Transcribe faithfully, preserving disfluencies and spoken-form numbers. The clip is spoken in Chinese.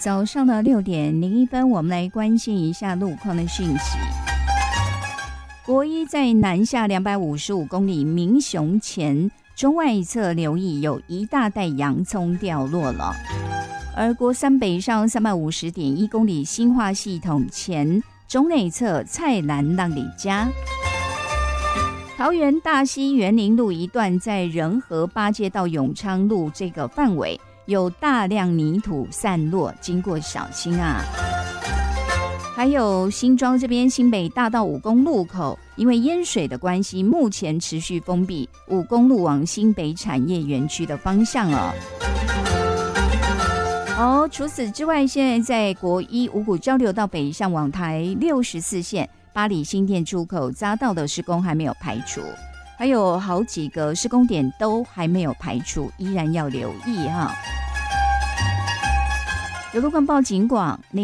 早上的六点零一分，我们来关心一下路况的讯息。国一在南下两百五十五公里民雄前中外一侧留意有一大袋洋葱掉落了，而国三北上三百五十点一公里新化系统前中内侧菜篮浪里家。桃园大溪园林路一段在仁和八街到永昌路这个范围有大量泥土散落，经过小心啊。还有新庄这边新北大道五公路口因为淹水的关系，目前持续封闭五公路往新北产业园区的方向哦。哦，除此之外，现在在国一五股交流道北向往台六十四线八里新店出口匝道的施工还没有排除，还有好几个施工点都还没有排除，依然要留意哈。有路况报警广。